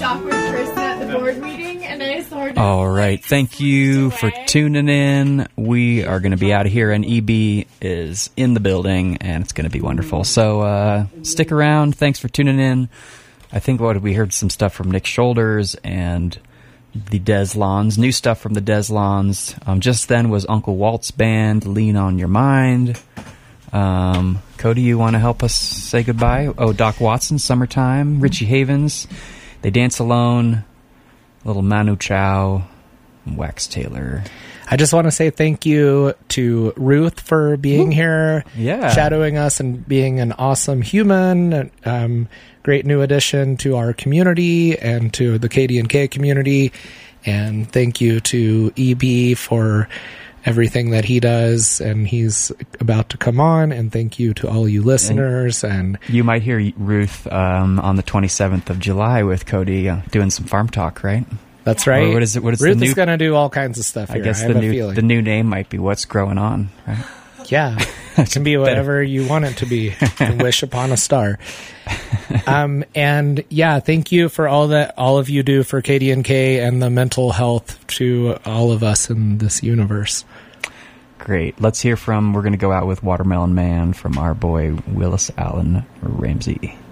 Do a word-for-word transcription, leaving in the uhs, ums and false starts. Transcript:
awkward person at the board meeting, and I sort of... All right. Thank you for tuning in. We are going to be out of here, and E B is in the building, and it's going to be wonderful. So uh, stick around. Thanks for tuning in. I think what we heard some stuff from Nick Shoulders and the Deslons, new stuff from the Deslons. Um, just then was Uncle Walt's band, Lean on Your Mind. Um, Cody, you want to help us say goodbye? Oh, Doc Watson, Summertime, Richie Havens, They Dance Alone, little Manu Chao, Wax Taylor. I just want to say thank you to Ruth for being Ooh. here, yeah. shadowing us and being an awesome human. Um, great new addition to our community and to the K D and K community. And thank you to E B for everything that he does, and he's about to come on. And thank you to all you listeners. And, and you might hear Ruth um, on the twenty-seventh of July with Cody uh, doing some farm talk, right? That's right. Or what is it? What is Ruth the new, is going to do all kinds of stuff here. I guess I have the a new feeling. the new name might be What's Growing On, right? Yeah, it can be whatever you want it to be. You can wish upon a star. Um, and yeah, thank you for all that all of you do for K D and K and the mental health to all of us in this universe. Great. Let's hear from, we're going to go out with Watermelon Man from our boy Willis Allen Ramsey.